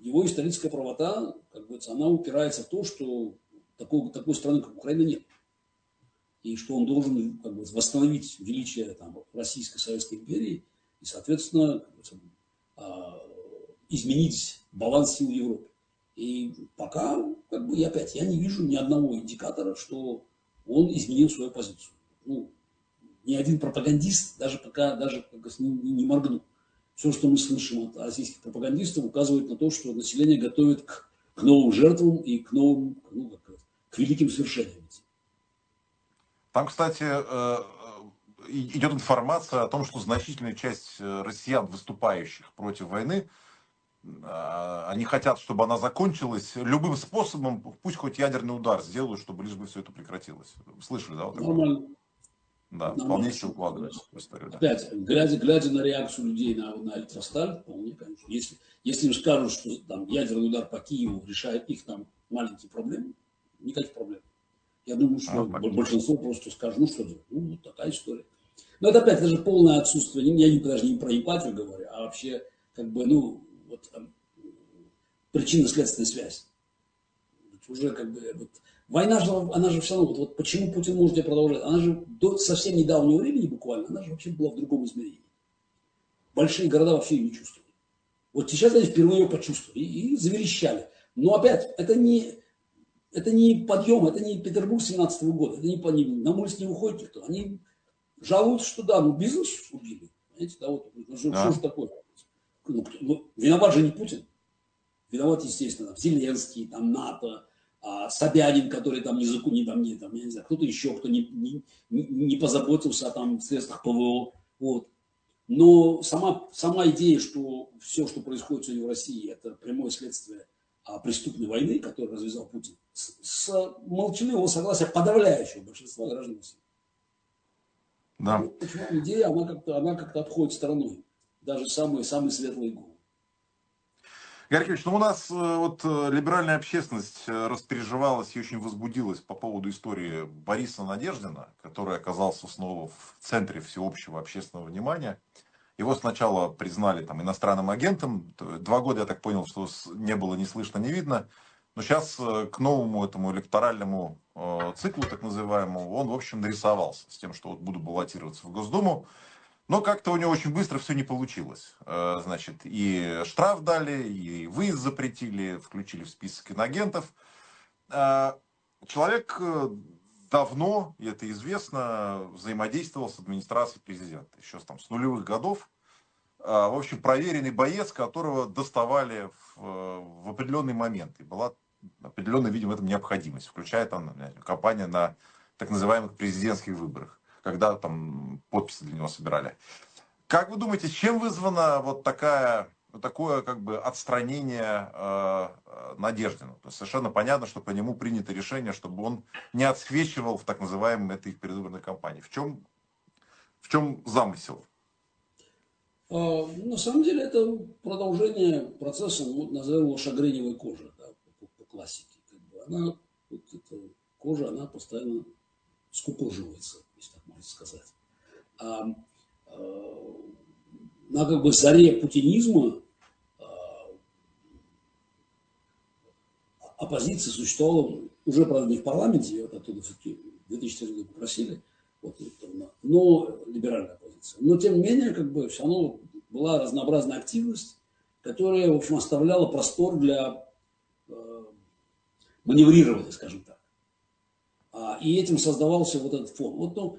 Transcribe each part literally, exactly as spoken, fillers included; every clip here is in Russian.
его историческая правота, как бы, она упирается в то, что такой, такой страны, как Украина, нет. И что он должен, как бы, восстановить величие там, Российской Советской империи и, соответственно, изменить баланс сил в Европе. И пока, как бы, я опять, я не вижу ни одного индикатора, что он изменил свою позицию. Ну, ни один пропагандист даже пока даже не, не моргнул. Все, что мы слышим от российских пропагандистов, указывает на то, что население готовит к, к новым жертвам и к новым, ну, как, к великим свершениям. Там, кстати, идет информация о том, что значительная часть россиян, выступающих против войны, они хотят, чтобы она закончилась любым способом, пусть хоть ядерный удар сделают, чтобы лишь бы все это прекратилось. Слышали, да? Вот Нормально. Да, Нормально. вполне себе укладывается в историю. Да. Опять, глядя, глядя на реакцию людей на, на электросталь, вполне, конечно. Если, если им скажут, что там, ядерный удар по Киеву решает их там маленькие проблемы, никаких проблем. Я думаю, что а, большинство просто скажут, ну что делать, ну вот такая история. Но это опять, это же полное отсутствие, я не, даже не про эмпатию говорю, а вообще, как бы, ну, вот, причинно-следственная связь. Уже как бы, вот, война же, она же все равно, вот, вот почему Путин может ее продолжать, она же до совсем недавнего времени буквально, она же вообще была в другом измерении. Большие города вообще ее не чувствовали. Вот сейчас они впервые ее почувствовали и, и заверещали. Но опять, это не, это не подъем, это не Петербург семнадцатого года, это не по ним, на улице не выходит никто. Они жалуются, что да, ну бизнес убили. Понимаете, да, вот, ну, что, да. что же такое? Ну, ну, виноват же не Путин. Виноват, естественно, там, Зеленский, там, НАТО, а, Собянин, который там не законе, там, не, там, я не знаю, кто-то еще, кто не, не, не позаботился о там, средствах ПВО. Вот. Но сама, сама идея, что все, что происходит сегодня в России, это прямое следствие а, преступной войны, которую развязал Путин, с, с молчаливого согласия подавляющего большинства граждан России. Да. Вот почему идея, она как-то, она как-то обходит стороной даже самые, самые светлые головы. Игорь Кириллович, ну у нас вот либеральная общественность распереживалась и очень возбудилась по поводу истории Бориса Надеждина, который оказался снова в центре всеобщего общественного внимания. Его сначала признали там иностранным агентом. Два года, я так понял, что не было ни слышно, ни видно. Но сейчас к новому этому электоральному циклу, так называемому, он, в общем, нарисовался с тем, что вот буду баллотироваться в Госдуму. Но как-то у него очень быстро все не получилось. Значит, и штраф дали, и выезд запретили, включили в список инагентов. Человек давно, и это известно, взаимодействовал с администрацией президента. Еще там с нулевых годов. В общем, проверенный боец, которого доставали в, в определенный момент. И была определенная, видимо, в этом необходимость, включая там кампанию на так называемых президентских выборах, когда там подписи для него собирали. Как вы думаете, чем вызвано вот такая, такое как бы отстранение э, Надеждина? То есть совершенно понятно, что по нему принято решение, чтобы он не отсвечивал в так называемой этой предвыборной кампании. В чем, в чем замысел? А, на самом деле это продолжение процесса, ну, назовем его шагреневой кожи, да, по, по классике. Как бы она, вот эта кожа, она постоянно скукоживается, если так можно сказать. А, а, на как бы заре путинизма а, оппозиция существовала уже, правда, не в парламенте, ее оттуда все-таки в две тысячи четырнадцатом году попросили, вот, но либеральная оппозиция. Но, тем не менее, как бы все равно была разнообразная активность, которая, в общем, оставляла простор для э, маневрирования, скажем так. А, и этим создавался вот этот фон. Вот, ну,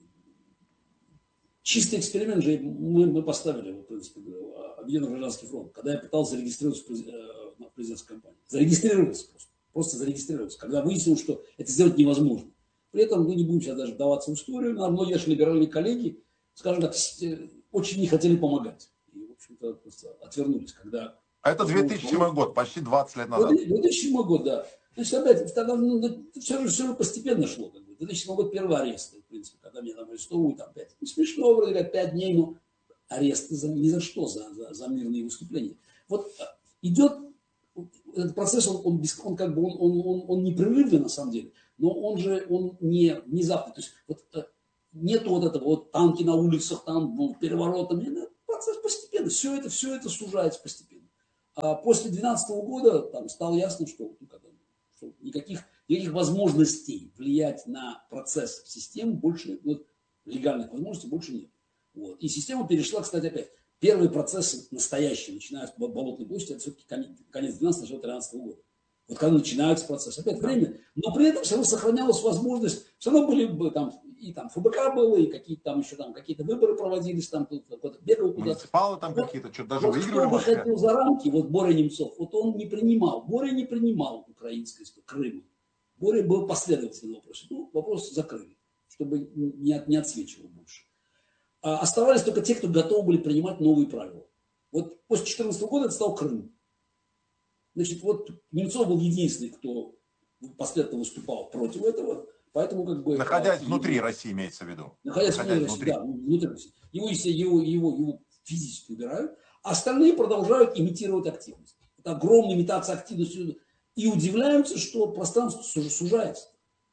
чистый эксперимент же мы, мы поставили, вот, в принципе, Объединенный гражданский фронт, когда я пытался зарегистрироваться в президентской кампании. Зарегистрироваться просто. Просто зарегистрироваться. Когда выяснилось, что это сделать невозможно. При этом мы не будем сейчас даже вдаваться в историю. А многие наши либеральные коллеги, скажем так, очень не хотели помогать. И, в общем-то, просто отвернулись. Когда... А это две тысячи седьмой год, почти двадцать лет назад. две тысячи седьмой год, да. Значит, опять, тогда, ну, все, же, все же постепенно шло. Как бы. две тысячи седьмой год первый арест, в принципе, когда меня там арестовывают, там, пять, ну, смешно, вроде как, пять дней, но арест за, ни за что, за, за, за мирные выступления. Вот идет этот процесс, он, он, он как бы, он, он, он, он непрерывный на самом деле, но он же, он не внезапный. То есть, вот, нет вот этого, вот танки на улицах, там, переворотом, процесс постепенно, все это, все это сужается постепенно. А после две тысячи двенадцатого года там стало ясно, что, ну, как, что никаких, никаких возможностей влиять на процесс системы больше, ну, легальных возможностей больше нет. Вот. И система перешла, кстати, опять. Первые процессы настоящие, начиная с Болотной площади, это все-таки конец двенадцатого, начало тринадцатого года. Вот когда начинаются процессы, опять время, но при этом все равно сохранялась возможность, все равно были бы там, и там ФБК было, и какие-то там еще там какие-то выборы проводились, там кто-то бегал куда-то. Муниципалы там вот, какие-то, что-то даже вот выигрывали. Кто выходил за рамки, вот Боря Немцов, вот он не принимал, Боря не принимал украинской Крыма. Боря был последовательным вопросом. Ну, вопрос закрыли, чтобы не, не отсвечивал больше. А оставались только те, кто готовы были принимать новые правила. Вот после две тысячи четырнадцатого года это стал Крым. Значит, вот Немцов был единственный, кто последовательно выступал против этого. Поэтому как бы... Находясь а, внутри его, России, имеется в виду. Находясь, находясь внутри России, да, внутри России. Его, его, его, его физически убирают, а остальные продолжают имитировать активность. Это огромная имитация активности. И удивляются, что пространство сужается.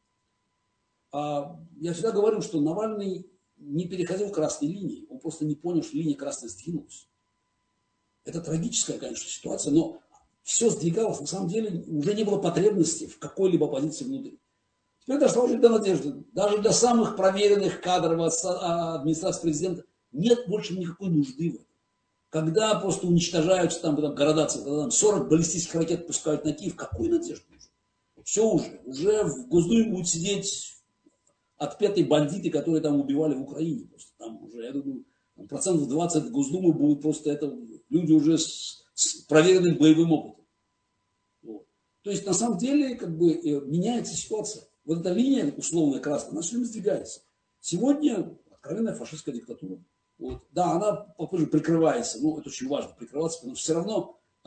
А я всегда говорю, что Навальный не переходил красной линии. Он просто не понял, что линия красная сдвинулась. Это трагическая, конечно, ситуация, но все сдвигалось. На самом деле уже не было потребности в какой-либо оппозиции внутри. Теперь дошла уже до надежды. Даже для самых проверенных кадров администрации президента нет больше никакой нужды в этом. Когда просто уничтожаются там, там города, когда там сорок баллистических ракет пускают на Киев, какой надежды уже? Все уже. Уже в Госдуме будут сидеть отпетые бандиты, которые там убивали в Украине. Просто там уже, я думаю, процентов двадцать Госдумы будут просто это люди уже с, с проверенным боевым опытом. Вот. То есть на самом деле как бы меняется ситуация. Вот эта линия условная красная, она все время сдвигается. Сегодня откровенная фашистская диктатура. Вот. Да, она попозже прикрывается, ну это очень важно прикрываться, потому что все равно э,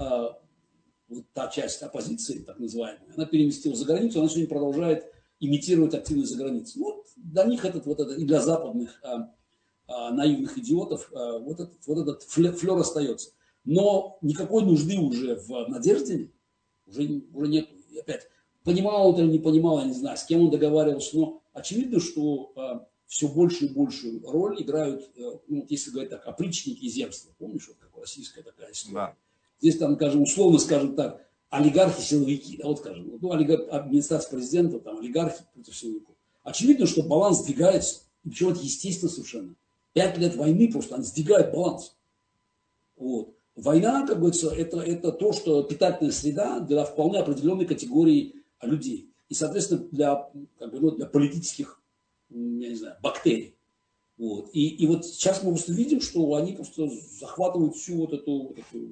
вот та часть оппозиции, так называемая, она переместилась за границу, она сегодня продолжает имитировать активность за границей. Ну, вот для них этот, вот этот, и для западных а, а, наивных идиотов а, вот этот, вот этот флер остается. Но никакой нужды уже в Надежде уже, уже нет. И опять, понимал он или не понимал, я не знаю, с кем он договаривался, но очевидно, что а, все большую и большую роль играют, а, ну, если говорить так, опричники и земства. Помнишь, вот такая российская такая история? Да. Здесь там, скажем, условно скажем так, олигархи-силовики, да, вот скажем, ну, олигарх, администрация президента, там, олигархи против силовиков. Очевидно, что баланс сдвигается, и причем это естественно совершенно. Пять лет войны просто, они сдвигают баланс. Вот. Война, как говорится, это, это то, что питательная среда для вполне определенной категории людей. И, соответственно, для, как бы, ну, для политических, я не знаю, бактерий. Вот. И, и вот сейчас мы просто видим, что они просто захватывают всю вот эту, вот эту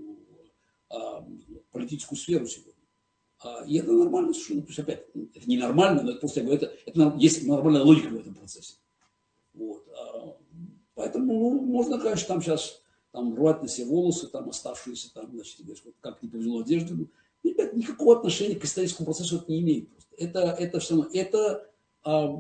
а, политическую сферу сегодня. А, и это нормально совершенно. То есть, опять, это не нормально, но это просто, я говорю, это, это есть нормальная логика в этом процессе. Вот. А, поэтому, ну, можно, конечно, там сейчас там, рвать на себе волосы, там, оставшиеся, там, значит, вот, как не повезло одежду. Ну, ребят, никакого отношения к историческому процессу это не имеет. Просто. Это, это все равно, это а,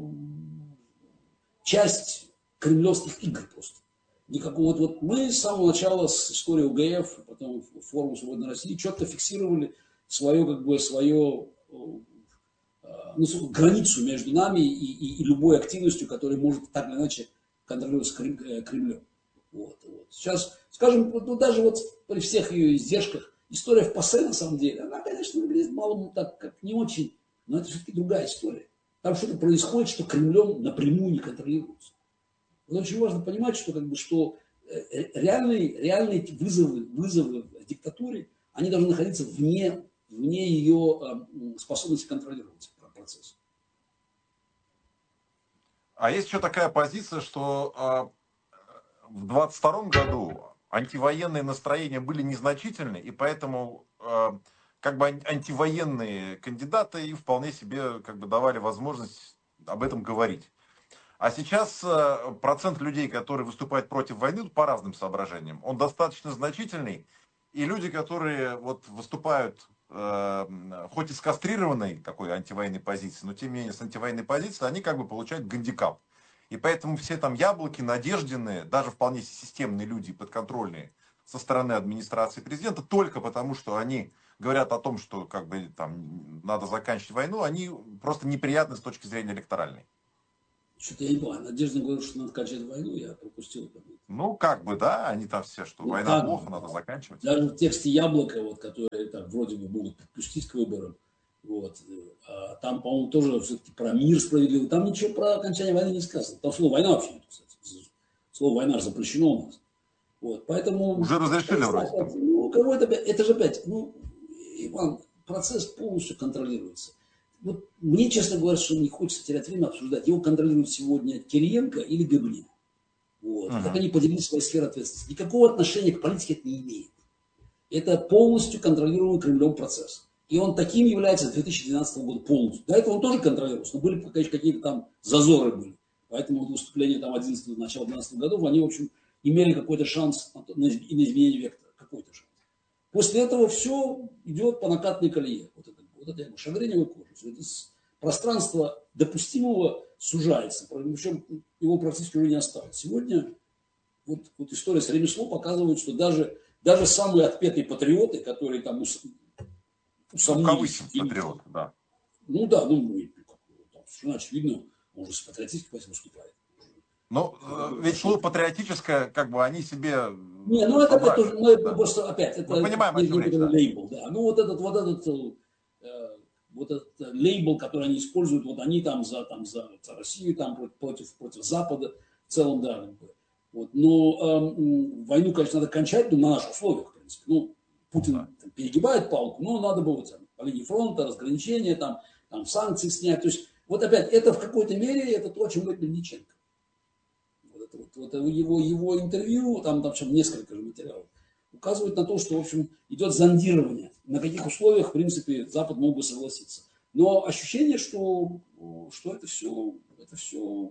часть кремлевских игр просто. Никакого, вот, вот мы с самого начала с историей УГФ, потом форум «Свободной России» четко фиксировали свое, как бы, свое, ну, границу между нами и, и, и любой активностью, которая может так или иначе контролироваться Кремлем. Вот, вот. Сейчас, скажем, ну, даже вот при всех ее издержках, история в ПАСЕ, на самом деле, она, конечно, выглядит мало так, как не очень, но это все-таки другая история. Там что-то происходит, что Кремлем напрямую не контролируется. Вот очень важно понимать, что, как бы, что реальные, реальные вызовы, вызовы в диктатуре, они должны находиться вне, вне ее способности контролировать процесс. А есть еще такая позиция, что в двадцать втором году антивоенные настроения были незначительны, и поэтому э, как бы антивоенные кандидаты и вполне себе как бы давали возможность об этом говорить. А сейчас э, процент людей, которые выступают против войны, по разным соображениям, он достаточно значительный, и люди, которые вот выступают э, хоть и с кастрированной такой антивоенной позиции, но тем не менее с антивоенной позицией, они как бы получают гандикап. И поэтому все там яблоки, надежденные, даже вполне системные люди, подконтрольные со стороны администрации президента, только потому, что они говорят о том, что как бы там надо заканчивать войну, они просто неприятны с точки зрения электоральной. Что-то я не понимаю. Надежда говорит, что надо кончать войну, я пропустил это. Ну, как бы, да, они там все, что Ну, война как плохо, бы, надо заканчивать. даже в тексте «Яблоко», вот, которые так вроде бы могут подпустить к выборам, вот, а там, по-моему, тоже все-таки про мир справедливый. Там ничего про окончание войны не сказано. Там слово «война» вообще нет, кстати. Слово «война» же запрещено у нас. Вот, поэтому... Уже разрешили вроде. Опять, ну, кого это, это же опять, ну, Иван, процесс полностью контролируется. Вот мне, честно говоря, что не хочется терять время обсуждать, его контролирует сегодня Кириенко или Гобнев. Вот. Uh-huh. Как они поделили свои сферы ответственности. Никакого отношения к политике это не имеет. Это полностью контролируемый Кремлем процесс. И он таким является с две тысячи двенадцатого года полностью. До этого он тоже контролировался, но были, конечно, какие-то там зазоры были. Поэтому вот выступления там одиннадцатого, начала двенадцатого годов, они, в общем, имели какой-то шанс на изменение вектора. Какой-то шанс. После этого все идет по накатной колее. Вот это, вот это шагреневый корпус. Это пространство допустимого сужается. Причем его практически уже не осталось. Сегодня вот, вот история с ремеслом показывает, что даже, даже самые отпетые патриоты, которые там усомнились... Ну, патриоты, да. Ну да, ну, там, совершенно очевидно, он же с патриотических позиций выступает. Но ведь слово патриотическое, как бы они себе... Не, ну это, это тоже, ну, да. Просто опять, это мы понимаем, о чем речь, да. лейбл, да. Ну вот этот, вот этот, э, вот этот лейбл, который они используют, вот они там за, там, за, за Россию, там против, против Запада, в целом, да. Вот. Но э, войну, конечно, надо кончать, но на наших условиях, в принципе. Ну, Путин да. там, перегибает палку, но надо было там, по линии фронта, разграничения, там, там санкции снять. То есть, вот опять, это в какой-то мере, это то, о чем говорит Мельниченко. Вот, вот его, его интервью, там, там там несколько же материалов, указывает на то, что, в общем, идет зондирование, на каких условиях, в принципе, Запад мог бы согласиться. Но ощущение, что, что это все, это все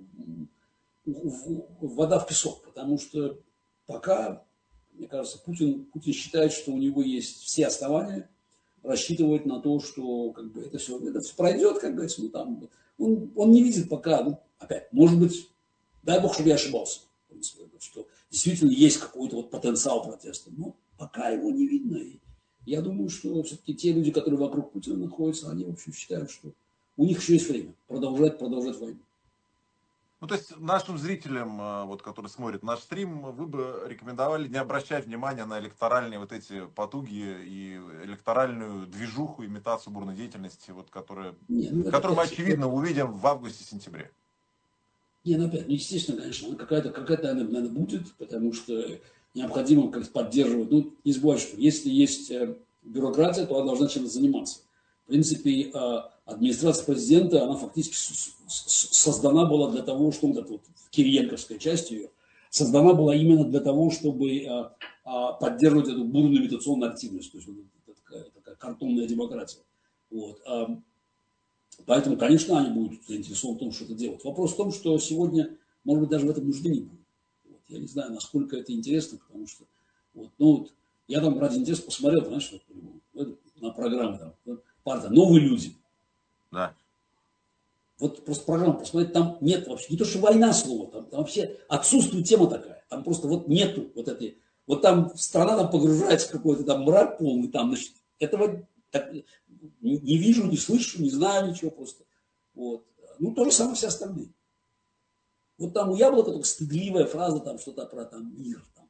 вода в песок, потому что пока, мне кажется, Путин, Путин считает, что у него есть все основания рассчитывать на то, что как бы, это, все, это все пройдет, как говорится, ну, там, он, он не видит пока, ну, опять, может быть, дай бог, чтобы я ошибался, что действительно есть какой-то вот потенциал протеста. Но пока его не видно. И я думаю, что все-таки те люди, которые вокруг Путина находятся, они, в общем, считают, что у них еще есть время продолжать, продолжать войну. Ну, то есть нашим зрителям, вот, которые смотрят наш стрим, вы бы рекомендовали не обращать внимания на электоральные вот эти потуги и электоральную движуху, имитацию бурной деятельности, вот, которая, не, ну, которую мы, очевидно, это... увидим в августе-сентябре. Не, ну опять, ну, естественно, конечно, какая-то, какая-то, наверное, будет, потому что необходимо как-то поддерживать. Ну, не забывайте, что если есть бюрократия, то она должна чем-то заниматься. В принципе, администрация президента, она фактически создана была для того, чтобы, вот, вот, кириенковская часть ее, создана была именно для того, чтобы поддерживать эту бурную имитационную активность. То есть, вот, такая, такая картонная демократия. Вот. Поэтому, конечно, они будут заинтересованы в том, что это делать. Вопрос в том, что сегодня, может быть, даже в этом нужды не будет. Вот. Я не знаю, насколько это интересно, потому что вот, ну, вот, я там ради интереса посмотрел, знаешь, вот, на программы там, партия «Новые люди». Да. Вот просто программу посмотреть, там нет вообще, не то, что война слова, там, там вообще отсутствует тема такая. Там просто вот нету вот этой, вот там страна там погружается в какой-то там мрак полный, там, значит, этого... Так, не, не вижу, не слышу, не знаю ничего просто. Вот. Ну, то же самое все остальные. Вот там у Яблока только стыдливая фраза, там что-то про там, мир. Там,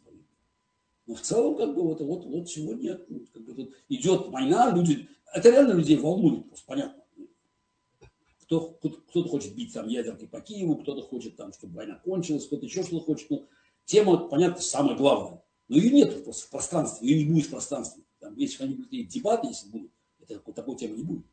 но в целом, как бы, вот, вот, вот сегодня как бы, тут идет война, люди, это реально людей волнует, просто понятно. Кто, кто-то хочет бить там ядеркой по Киеву, кто-то хочет, там, чтобы война кончилась, кто-то еще что-то хочет. Но тема, понятно, самая главная. Но ее нет просто в пространстве, ее не будет в пространстве. Там, если они будут дебаты, если будут, это, такой темы не будет.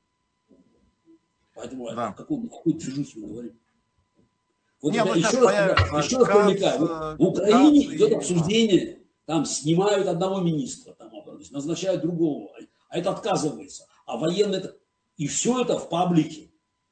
Поэтому да. о какой, какой движухе мы говорим. Вот не, я, еще, раз, еще раз привлекаю. В Украине идет обсуждение, там снимают одного министра, там, назначают другого, а это отказывается. А военные это... И все это в паблике.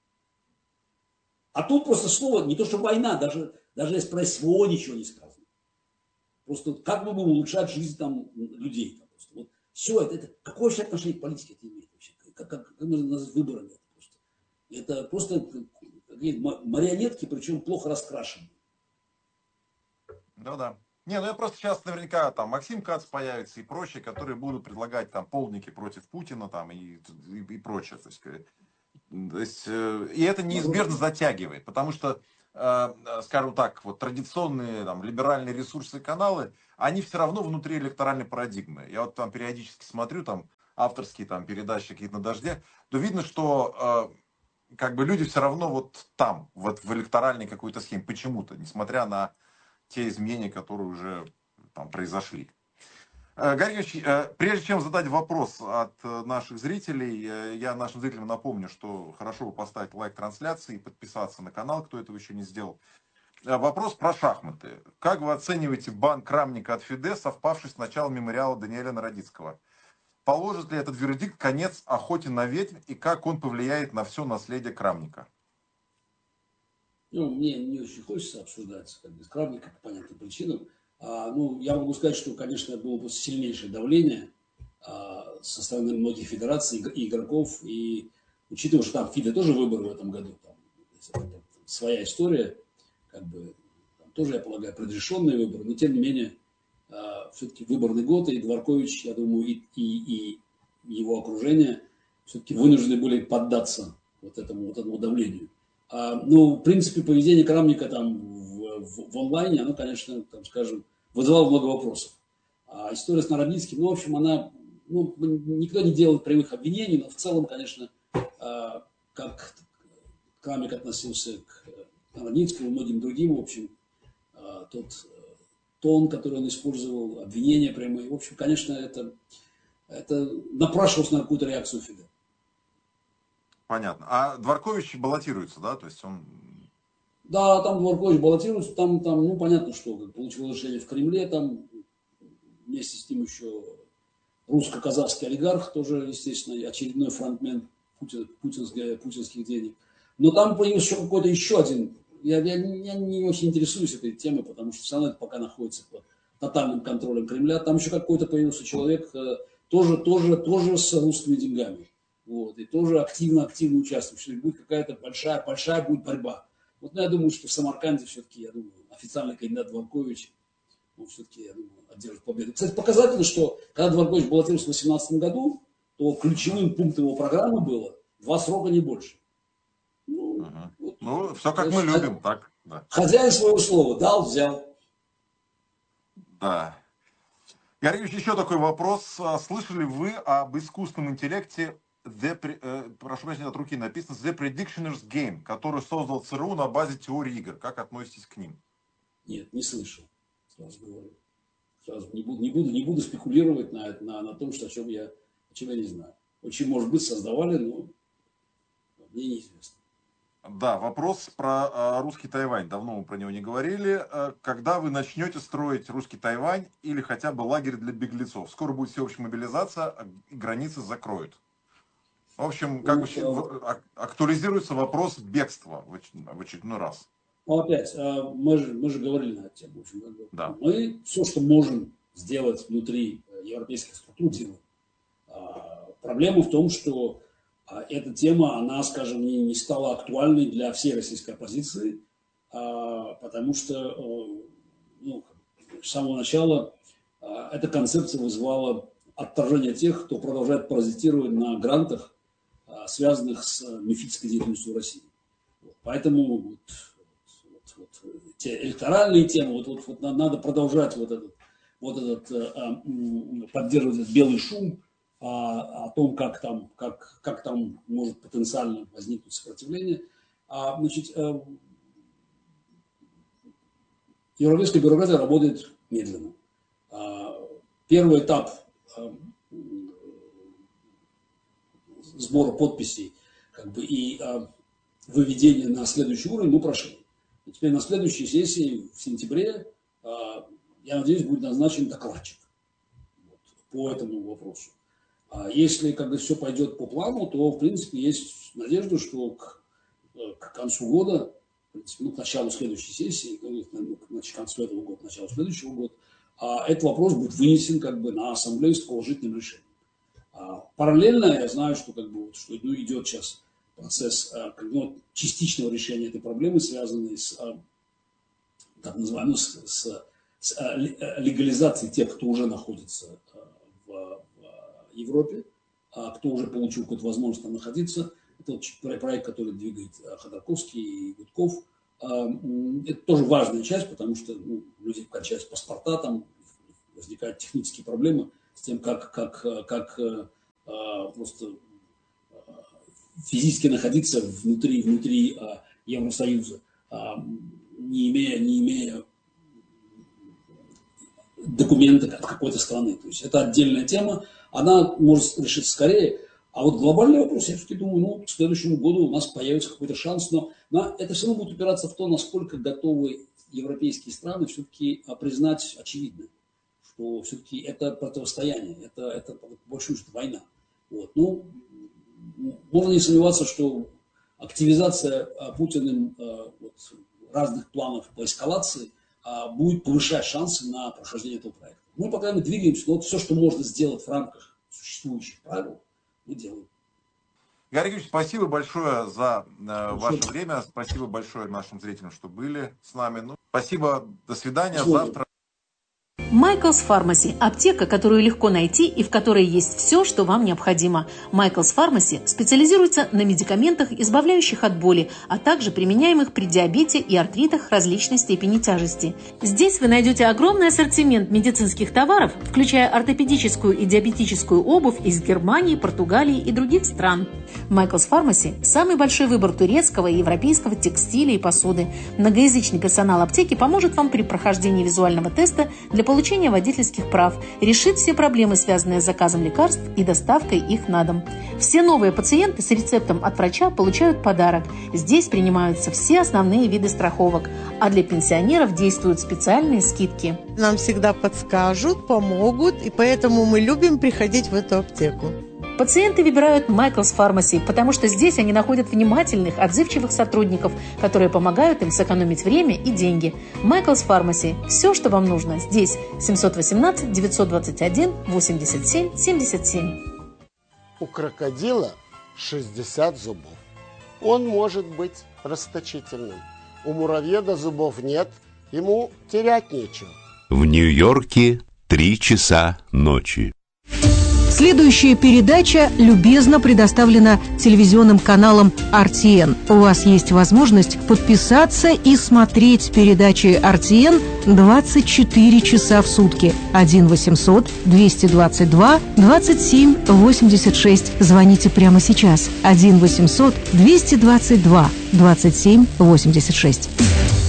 А тут просто слово, не то что война, даже, даже если про СВО ничего не сказано. Просто как мы будем улучшать жизнь там, людей. Там, просто. Вот, все это, это, какое вообще отношение к политике это имеет вообще? Как, как, как можно назвать выборами это просто? Это просто марионетки, причем плохо раскрашенные. Ну да. Не, ну я просто сейчас наверняка там Максим Кац появится и прочие, которые будут предлагать там полники против Путина там и, и, и прочее. То есть, то есть, и это неизбежно затягивает, потому что скажем так, вот традиционные там, либеральные ресурсы и каналы, они все равно внутри электоральной парадигмы. Я вот там периодически смотрю, там авторские там передачи какие-то на Дожде, то видно, что э, как бы люди все равно вот там, вот в электоральной какой-то схеме, почему-то, несмотря на те изменения, которые уже там произошли. Гарри Юрьевич, прежде чем задать вопрос от наших зрителей, я нашим зрителям напомню, что хорошо бы поставить лайк трансляции и подписаться на канал, кто этого еще не сделал. Вопрос про шахматы. Как вы оцениваете бан Крамника от ФИДЕ, совпавший с началом мемориала Даниэля Народицкого? Положит ли этот вердикт конец охоте на ведьм и как он повлияет на все наследие Крамника? Ну, мне не очень хочется обсуждать как бы, Крамника по понятным причинам. А, ну, я могу сказать, что, конечно, было бы сильнейшее давление а, со стороны многих федераций и игроков. И учитывая, что там ФИДЕ тоже выборы в этом году, там, там, своя история, как бы, там, тоже, я полагаю, предрешенные выборы, но тем не менее, а, все-таки выборный год, и Дворкович, я думаю, и, и, и его окружение все-таки вынуждены были поддаться вот этому, вот этому давлению. А, ну, в принципе, поведение Крамника там в, в, в онлайне, оно, конечно, там, скажем, вызывало много вопросов. А история с Народницким, ну, в общем, она, ну, никто не делает прямых обвинений, но в целом, конечно, а, как Крамник относился к Народницкому и многим другим, в общем, а, тот тон, который он использовал, обвинения прямые, в общем, конечно, это, это напрашивалось на какую-то реакцию ФИДЕ. Понятно. А Дворкович баллотируется, да? То есть он... Да, там Дворкович баллотируется, там, там, ну, понятно, что получил решение в Кремле, там вместе с ним еще русско-казахский олигарх, тоже, естественно, очередной фронтмен путин, путинских, путинских денег. Но там появился еще какой-то еще один, я, я, я не очень интересуюсь этой темой, потому что все равно это пока находится под тотальным контролем Кремля. Там еще какой-то появился человек, тоже, тоже, тоже с русскими деньгами. Вот, и тоже активно-активно участвует, что будет какая-то большая, большая будет борьба. Вот, ну, я думаю, что в Самарканде все-таки, я думаю, официальный кандидат Дворкович, он все-таки, я думаю, одержит победу. Кстати, показательно, что когда Дворкович баллотировался в две тысячи восемнадцатом году, то ключевым пунктом его программы было два срока, не больше. Ну, Угу. вот, Ну все как мы любим, так? Да. Хозяин своего слова дал, взял. Да. Гарри Юрьевич, еще такой вопрос. Слышали вы об искусственном интеллекте, the, э, прошу прощения, от руки написано, The Predictioner's Game, который создал ЦРУ на базе теории игр? Как относитесь к ним? Нет, не слышал. Сразу говорю. Сразу не буду, не буду, не буду спекулировать на, на, на том, что, о, чем я, о чем я не знаю. Очень, может быть, создавали, но мне неизвестно. Да, вопрос про э, русский Тайвань. Давно мы про него не говорили. Э, когда вы начнете строить русский Тайвань или хотя бы лагерь для беглецов? Скоро будет всеобщая мобилизация, а границы закроют. В общем, как бы Ну, актуализируется вопрос бегства в очередной раз. Ну, опять, мы же, мы же говорили на эту тему. В общем, Да. мы все, что можем сделать внутри европейских структур, делаем. Проблема в том, что эта тема, она, скажем, не, не стала актуальной для всей российской оппозиции, потому что ну, с самого начала эта концепция вызывала отторжение тех, кто продолжает паразитировать на грантах, связанных с мифической деятельностью России. Поэтому вот, вот, вот, те электоральные темы, вот, вот, вот надо продолжать вот этот, вот этот а, поддерживать этот белый шум а, о том, как там, как, как там может потенциально возникнуть сопротивление. А, значит, а, европейская бюрократия работает медленно. А, первый этап а, сбора подписей как бы, и а, выведения на следующий уровень мы прошли. И теперь на следующей сессии в сентябре, а, я надеюсь, будет назначен докладчик вот, по этому вопросу. А если как бы, все пойдет по плану, то, в принципе, есть надежда, что к, к концу года, в принципе, ну, к началу следующей сессии, к концу этого года, к началу следующего года, а, этот вопрос будет вынесен как бы, на ассамблею с положительным решением. А, параллельно я знаю, что, как бы, что ну, идет сейчас процесс ну, частичного решения этой проблемы, связанный с, так называемой, с, с, с легализацией тех, кто уже находится в, в Европе, кто уже получил какую-то возможность там находиться. Это вот проект, который двигает Ходорковский и Гудков. это тоже важная часть, потому что ну, люди качают паспорта, там возникают технические проблемы с тем, как, как, как просто физически находиться внутри, внутри Евросоюза, не имея, не имея документы от какой-то страны. То есть это отдельная тема, она может решиться скорее. А вот глобальный вопрос, я все-таки думаю, ну, к следующему году у нас появится какой-то шанс, но, но это все равно будет упираться в то, насколько готовы европейские страны все-таки признать очевидное, что все-таки это противостояние, это, это больше уж война. Вот. Ну, можно не сомневаться, что активизация Путиным вот, разных планов по эскалации будет повышать шансы на прохождение этого проекта. Мы пока мы двигаемся, но вот все, что можно сделать в рамках существующих правил, мы делаем. Игорь Георгиевич, спасибо большое за э, ваше время. Спасибо большое нашим зрителям, что были с нами. Ну, спасибо, до свидания. Спасибо. Завтра. Michael's Pharmacy – аптека, которую легко найти и в которой есть все, что вам необходимо. Michael's Pharmacy специализируется на медикаментах, избавляющих от боли, а также применяемых при диабете и артритах различной степени тяжести. Здесь вы найдете огромный ассортимент медицинских товаров, включая ортопедическую и диабетическую обувь из Германии, Португалии и других стран. Michael's Pharmacy – самый большой выбор турецкого и европейского текстиля и посуды. Многоязычный персонал аптеки поможет вам при прохождении визуального теста для получения получения водительских прав, решит все проблемы, связанные с заказом лекарств и доставкой их на дом. Все новые пациенты с рецептом от врача получают подарок. Здесь принимаются все основные виды страховок, а для пенсионеров действуют специальные скидки. Нам всегда подскажут, помогут, и поэтому мы любим приходить в эту аптеку. Пациенты выбирают Michael's Pharmacy, потому что здесь они находят внимательных, отзывчивых сотрудников, которые помогают им сэкономить время и деньги. Michael's Pharmacy. Все, что вам нужно, здесь. семьсот восемнадцать девятьсот двадцать один восемьдесят семь семьдесят семь. У крокодила шестьдесят зубов. Он может быть расточительным. У муравьеда зубов нет, ему терять нечего. В Нью-Йорке три часа ночи. Следующая передача любезно предоставлена телевизионным каналом эр ти эн. У вас есть возможность подписаться и смотреть передачи эр ти эн двадцать четыре часа в сутки. один восемьсот двести двадцать два двадцать семь восемьдесят шесть. Звоните прямо сейчас. один восемьсот двести двадцать два двадцать семь восемьдесят шесть.